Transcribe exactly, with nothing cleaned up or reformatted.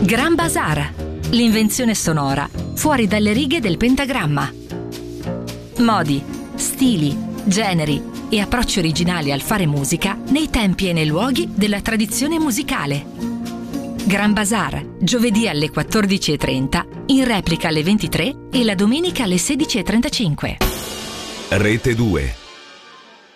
Gran Bazar, l'invenzione sonora fuori dalle righe del pentagramma. Modi, stili, generi e approcci originali al fare musica nei tempi e nei luoghi della tradizione musicale. Gran Bazar, giovedì alle quattordici e trenta, in replica alle ventitré e la domenica alle sedici e trentacinque. Rete due.